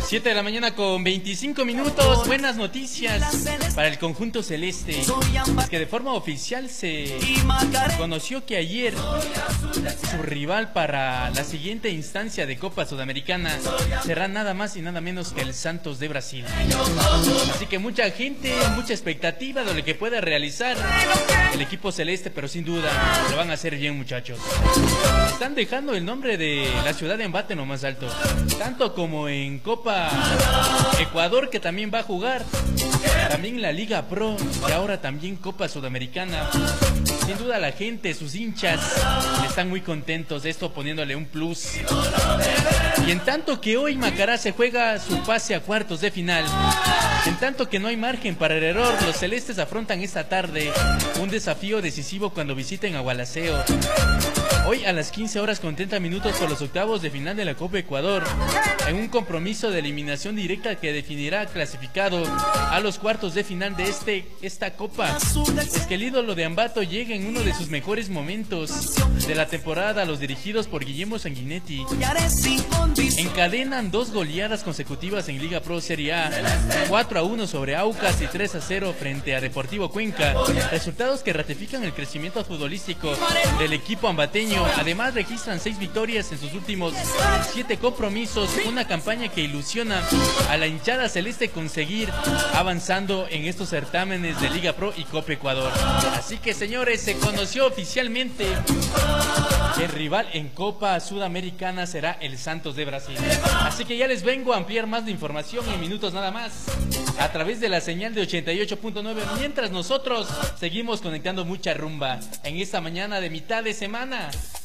7 de la mañana con 25 minutos. Buenas noticias para el conjunto celeste. Es que de forma oficial se conoció que ayer su rival para la siguiente instancia de Copa Sudamericana será nada más y nada menos que el Santos de Brasil. Así que mucha gente, mucha expectativa de lo que pueda realizar el equipo celeste, pero sin duda lo van a hacer bien, muchachos. Están dejando el nombre de la ciudad de Ambato en lo más alto, tanto como en Copa Ecuador, que también va a jugar, también la Liga Pro y ahora también Copa Sudamericana. Sin duda la gente, sus hinchas, están muy contentos de esto, poniéndole un plus. Y en tanto que hoy Macará se juega su pase a cuartos de final, en tanto que no hay margen para el error, los celestes afrontan esta tarde un desafío decisivo cuando visiten a Gualaceo. Hoy a las 15 horas con 30 minutos por los octavos de final de la Copa Ecuador, en un compromiso de eliminación directa que definirá clasificado a los cuartos de final de esta Copa. Es que el ídolo de Ambato llega en uno de sus mejores momentos de la temporada. Los dirigidos por Guillermo Sanguinetti encadenan 2 goleadas consecutivas en Liga Pro Serie A, 4-1 sobre Aucas y 3-0 frente a Deportivo Cuenca, resultados que ratifican el crecimiento futbolístico del equipo ambateño. Además registran 6 victorias en sus últimos 7 compromisos, una campaña que ilusiona a la hinchada celeste conseguir avanzando en estos certámenes de Liga Pro y Copa Ecuador. Así que, señores, se conoció oficialmente que el rival en Copa Sudamericana será el Santos de Brasil. Así que ya les vengo a ampliar más de información en minutos nada más a través de la señal de 88.9, mientras nosotros seguimos conectando mucha rumba en esta mañana de mitad de semana.